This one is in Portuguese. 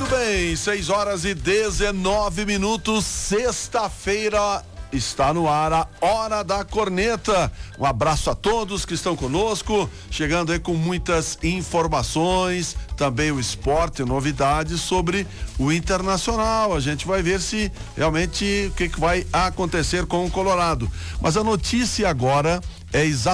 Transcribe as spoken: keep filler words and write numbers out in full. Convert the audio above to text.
Muito bem, seis horas e dezenove minutos, sexta-feira. Está no ar a Hora da Corneta. Um abraço a todos que estão conosco, chegando aí com muitas informações, também o esporte, novidades sobre o Internacional. A gente vai ver se realmente o que, que vai acontecer com o Colorado. Mas a notícia agora é exatamente